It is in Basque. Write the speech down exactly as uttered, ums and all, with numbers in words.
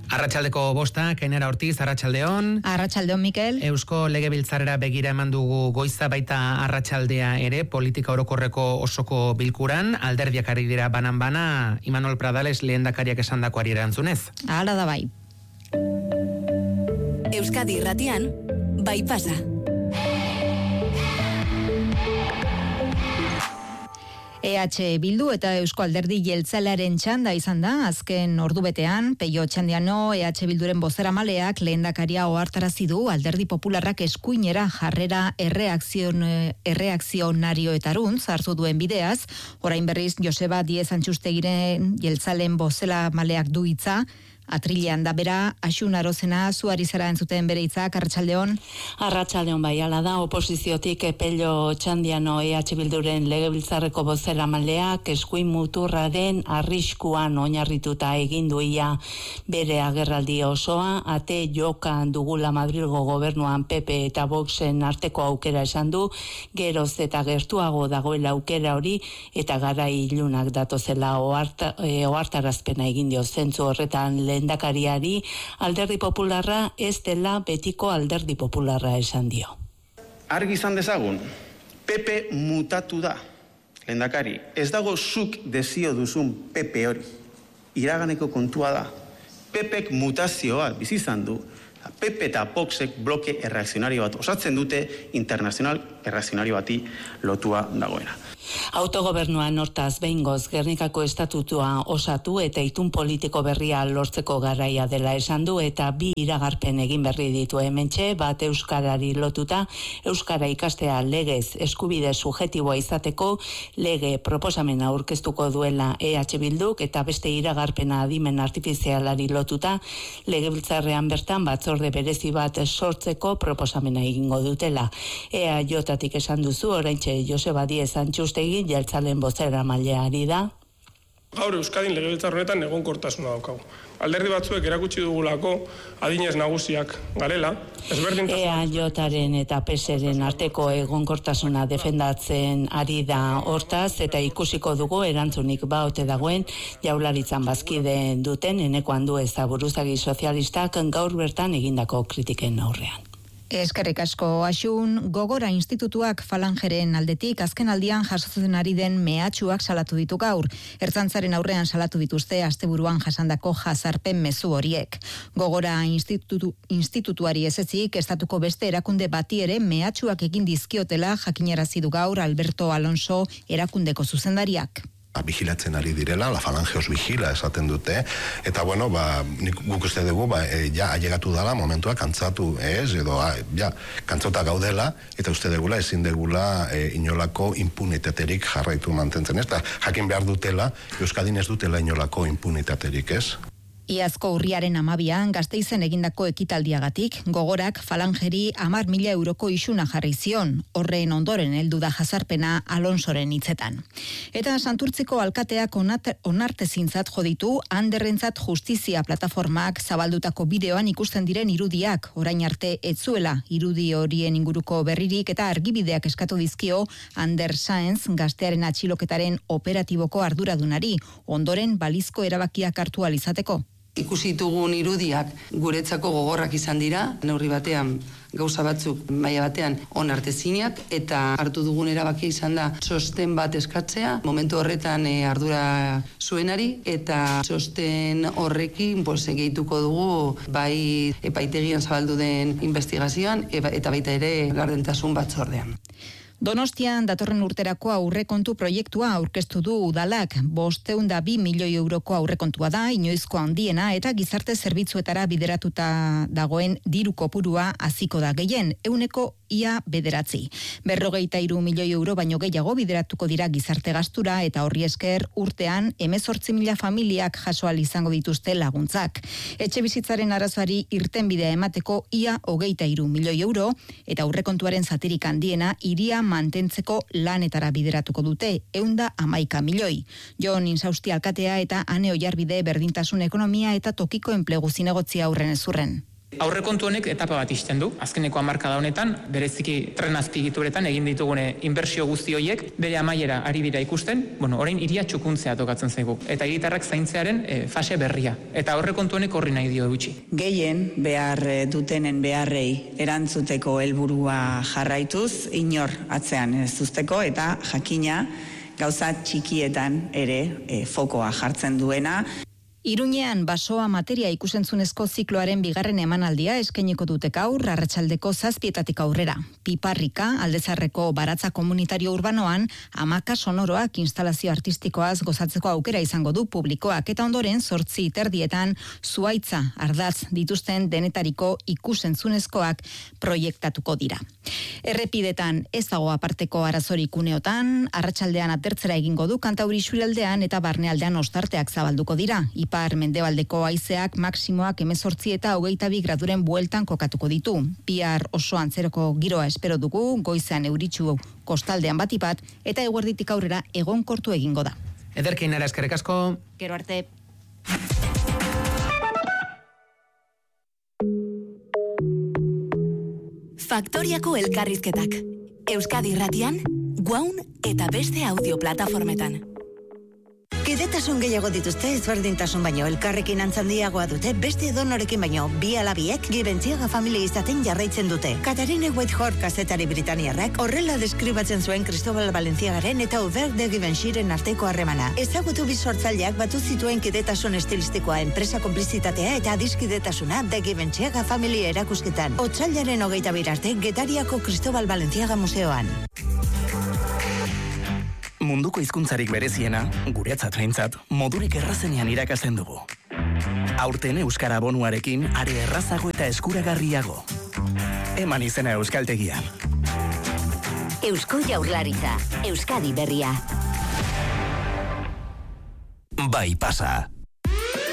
Arratsaldeko bosta, Kainara Ortiz, arratsaldeon. Arratsaldeon, Mikel. Eusko Legebiltzarrera begira eman dugu goiza baita arratsaldea ere, politika orokorreko osoko bilkuran, alderdiak ari dira banan-bana, Imanol Pradales lehendakariak esandakoari erantzunez. Hala da bai. Euskadi Irratian, bai pasa. E H Bildu eta Eusko Alderdi Jeltzalearen txanda izan da, azken ordubetean, Peio Otxandiano E H Bilduren bozeramaleak lehendakaria ohartarazi du Alderdi Popularrak eskuinera jarrera erreakzion, erreakzionarioetaruntz hartu duen bideaz, orain berriz Joseba Diez Antxustegiren Jeltzaleen bozeramaleak du hitza, atrilean da bera, Asun Arozena, zuari zara entzuten bere hitzak, arratsaldeon. Arratsaldeon bai, hala da, oposiziotik Pello Otxandiano E H Bilduren legebiltzarreko bozeramaleak eskuin muturraren arriskuan oinarrituta egin duia bere agerraldi osoa, ate jokan dugula Madrilgo gobernuan P P eta Voxen arteko aukera esan du, geroz eta gertuago dagoela aukera hori, eta garai ilunak datozela oharta, e, ohartarazpena egin dio zentzu horretan lehendakariari, Alderdi Popularra ez dela betiko Alderdi Popularra esan dio. Argi izan dezagun, P P mutatu da, lehendakari. Ez dago zuk desio duzun P P hori. Iraganeko kontua da. P Pek mutazioa bizi izan du. P P eta Voxek bloke erreakzionario bat osatzen dute, internazional erreakzionario bati lotua dagoena. Autogobernuan hortaz behingoz Gernikako estatutua osatu eta itun politiko berria lortzeko garaia dela esan du, eta bi iragarpen egin berri ditu hementxe, bat euskarari lotuta, euskara ikastea legez eskubide subjektiboa izateko lege proposamena aurkeztuko duela E H Bilduk, eta beste iragarpena adimen artifizialari lotuta, legebiltzarrean bertan batzorde berezi bat sortzeko proposamena egingo dutela. E A J-tik esan duzu, oraintxe Joseba Diez Antxuste egin Jeltzaleen bozeramailea ari da. Gaur Euskadin legebiltzar honetan egonkortasuna daukagu. Alderdi batzuek erakutsi dugulako adinez nagusiak garela. E A Jaren eta P S ren arteko egonkortasuna defendatzen ari da hortaz, eta ikusiko dugu erantzunik baote dagoen Jaurlaritzan bazkide duten Eneko Andueza buruzagi sozialistak gaur bertan egindako kritiken aurrean. Eskerrik asko, Asun. Gogora institutuak Falangeren aldetik azken aldian jasotzen ari den mehatxuak salatu ditu gaur. Ertzaintzaren aurrean salatu dituzte asteburuan jasandako jazarpen mezu horiek. Gogora institutu, institutuari ez ezik, estatuko beste erakunde bati ere mehatxuak egin dizkiotela jakinarazi du gaur Alberto Alonso erakundeko zuzendariak. Vigilatzen ari direla, la Falange os vigila esaten dute, eta bueno, ba, nik guk uste dugu, ba, e, ja, ailegatu dala momentua kantzatu, ez, edo, a, ja, kantzota gaudela, eta uste degula, ezin degula e, inolako impunitaterik jarraitu mantentzen, ez, da, jakin behar dutela, Euskadin ez dutela inolako impunitaterik, ez. Iazko urriaren amabian Gasteizen egindako ekitaldiagatik, Gogorak Falangeri hamar mila euroko isuna jarri zion, horren ondoren heldu da jazarpena Alonsoren hitzetan. Eta Santurtziko alkateak onartezintzat joditu Anderrentzat Justizia plataformak zabaldutako bideoan ikusten diren irudiak, orain arte ez zuela irudi horien inguruko berririk eta argibideak eskatu dizkio Ander Sáenz gaztearen atxiloketaren operatiboko arduradunari, ondoren balizko erabakiak hartu ahal izateko. Ikusi ditugun irudiak guretzako gogorrak izan dira, neurri batean gauza batzuk maila batean onartezinak, eta hartu dugun erabakia izan da txosten bat eskatzea, momentu horretan e, ardura zuenari, eta txosten horrekin pues, gehituko dugu bai epaitegian zabaldu den investigazioan, eta baita ere gardentasun batzordean. Donostian datorren urterako aurrekontu proiektua aurkeztu du udalak, bosteun da bi milioi euroko aurrekontua da, inoizko handiena eta gizarte zerbitzuetara bideratuta dagoen diru kopurua haziko da gehien, euneko ia bederatzi. Berrogeita hiru milioi euro baino gehiago bideratuko dira gizarte gastura eta horri esker urtean hemezortzi mila familiak jaso ahal izango dituzte laguntzak. Etxe bizitzaren arazoari irtenbidea emateko ia hogeita hiru milioi euro eta aurrekontuaren zatirik handiena hiria mantentzeko lanetara bideratuko dute, ehunda hamaika milioi. Jon Insausti alkatea eta Ane Oiarbide berdintasun ekonomia eta tokiko enplegu zinegotzia aurren ezurren. Aurrekontu honek etapa bat ixten du. Azkeneko hamarkada honetan, bereziki tren azpiegituretan egin ditugune inbertsio guzti horiek bere amaiera ari dira ikusten, bueno, orain hiria txukuntzea tokatzen zaigu eta hiritarrak zaintzearen e, fase berria. Eta aurrekontu honek horri nahi dio eutsi. Gehien behar dutenen beharrei erantzuteko helburua jarraituz, inor atzean ez uzteko eta jakina gauza txikietan ere e, fokoa jartzen duena. Iruñean basoa materia ikusentzunezko zikloaren bigarren emanaldia eskainiko dute gaur arratsaldeko zazpietatik aurrera. Piparrika, Aldezarreko baratza komunitario urbanoan, hamaka sonoroak instalazio artistikoaz gozatzeko aukera izango du publikoak eta ondoren zortzi terdietan zuaitza ardatz dituzten denetariko ikusentzunezkoak proiektatuko dira. Errepidetan ez dago aparteko arazorik uneotan, arratsaldean atertzera egingo du Kantauri isurialdean eta barnealdean ostarteak zabalduko dira. Ipar mendebaldeko haizeak maksimoak hemezortzi eta hogeita bi graduren bueltan kokatuko ditu. Bihar oso antzeroko giroa espero dugu, goizean euritsu kostaldean batipat eta eguerditik aurrera egonkortu egingo da. Ederkin era eskerrik asko. Gero arte. Faktoriako elkarrizketak. Euskadi Irratian, Guaun eta beste audio-plataformetan. Kidetasun gehiago dituzte ezberdintasun baino elkarrekin antzandiagoa dute beste edonorekin baino bi alabiek Gibentziaga familia izaten jarraitzen dute. Katarine Whitehorn kazetari britaniarrak horrela deskribatzen zuen Cristobal Valenciagaren eta Hubert de Givenchyren arteko harremana. Ezagutu bi sortzaileak batu zituen kidetasun estilistikoa, enpresa konplizitatea eta adiskidetasuna de Giventziaga familia erakusketan. Otsailaren hogeita bir arte Getariako Cristobal Valenciaga museoan. Munduko hizkuntzarik bereziena, guretzat behintzat, modurik errazenean irakasten dugu. Aurten euskara bonuarekin are errazago eta eskuragarriago. Eman izena euskaltegian. Eusko Jaurlaritza, Euskadi berria. Bai pasa.